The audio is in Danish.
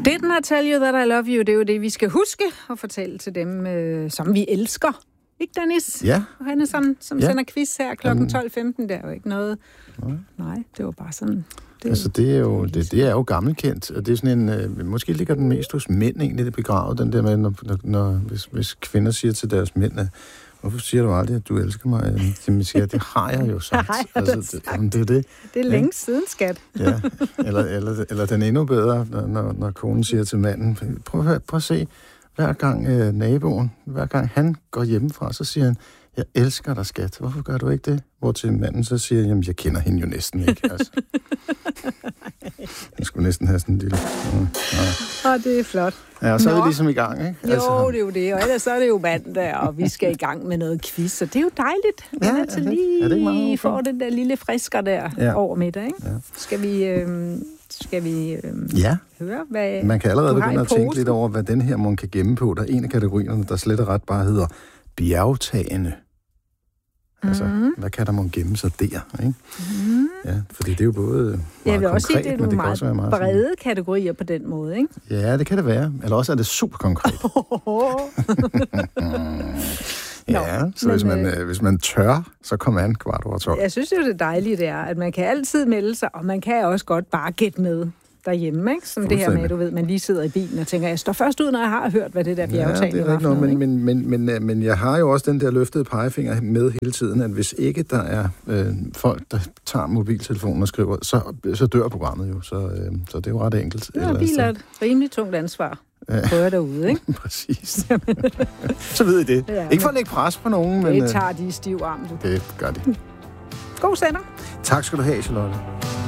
Didn't I tell you that I love you? Det er jo det, vi skal huske og fortælle til dem, som vi elsker. Ikke, Dennis? Ja. Og han er sådan, som sender quiz her kl. 12.15. Det er jo ikke noget... Nej, det var bare sådan... Altså, det er jo gammelkendt, og det er sådan en... måske ligger den mest hos mænd egentlig, det begravet, den der med, hvis kvinder siger til deres mænd, hvorfor siger du aldrig, at du elsker mig? Jamen, siger, det har jeg jo sagt. Det er det. Det er længe siden, skat. Ja, eller den endnu bedre, når konen siger til manden, prøv at se, hver gang naboen, hver gang han går hjemmefra, så siger han, jeg elsker dig, skat. Hvorfor gør du ikke det? Hvortil manden så siger, jamen, jeg kender hende jo næsten ikke. Altså. Jeg skulle næsten have sådan en lille... Det er flot. Ja, og så er vi ligesom i gang, ikke? Jo, det er jo det, og ellers så er det jo mandag, og vi skal i gang med noget quiz, så det er jo dejligt. Ja, altså lige få den der lille frisker der over middag, ikke? Ja. Skal vi høre, hvad man kan allerede begynde at tænke lidt over, hvad den her man kan gemme på. Der er en af kategorierne, der slet og ret bare hedder bjergtagende. Altså, hvad kan der må gemme sig der, ikke? Ja, fordi det er jo både meget jeg vil også konkret, sige, det er nogle meget brede kategorier på den måde, ikke? Ja, det kan det være. Eller også er det super konkret. Hvis man tør, så kommer han 12:15. Jeg synes jo, det dejlige det er, at man kan altid melde sig, og man kan også godt bare gætte med derhjemme, ikke? Som det her med, du ved, man lige sidder i bilen og tænker, jeg står først ud, når jeg har hørt, hvad det der bjergtagende var for noget. Men jeg har jo også den der løftede pegefinger med hele tiden, at hvis ikke der er folk, der tager mobiltelefonen og skriver, så dør programmet jo. Så det er jo ret enkelt. Ja, biler er et rimelig tungt ansvar. Prøver derude, ikke? Præcis. Så ved I det. Ja, ikke for at lægge pres på nogen, det men... Det tager de i stiv arm, du. Det gør de. God sender. Tak skal du have, Charlotte.